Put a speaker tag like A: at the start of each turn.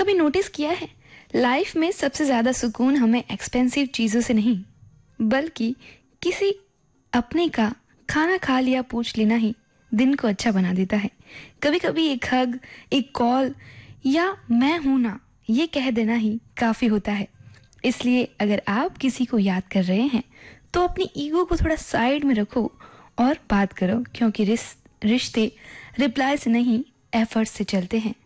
A: कभी नोटिस किया है, लाइफ में सबसे ज़्यादा सुकून हमें एक्सपेंसिव चीज़ों से नहीं, बल्कि किसी अपने का खाना खा लिया पूछ लेना ही दिन को अच्छा बना देता है। कभी कभी एक हग, एक कॉल या मैं हूं ना, ये कह देना ही काफ़ी होता है। इसलिए अगर आप किसी को याद कर रहे हैं तो अपनी ईगो को थोड़ा साइड में रखो और बात करो, क्योंकि रिश्ते रिप्लाई से नहीं, एफर्ट से चलते हैं।